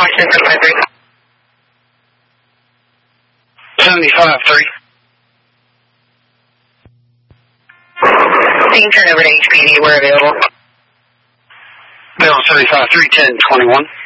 Washington 753. 75-3. You can turn over to HPD. We're available. Bill 75-3, 10-21.